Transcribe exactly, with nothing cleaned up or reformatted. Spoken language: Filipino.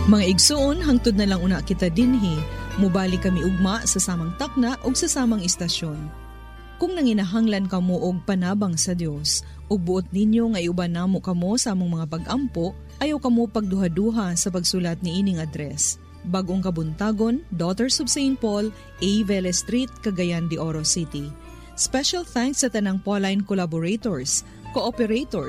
Mga igsuon, hangtod na lang una kita dinhi, mubali kami ugma sa samang takna o sa samang istasyon. Kung nanginahanglan kamo og panabang sa Dios, ug buot ninyo nga iuban namo kamo sa among mga pag-ampo, ayaw kamo pagduha-duha sa pagsulat ni ining address. Bagong Kabuntagon, Daughters of Saint Paul, A. Vele Street, Cagayan de Oro City. Special thanks sa tanang Pauline collaborators, cooperators,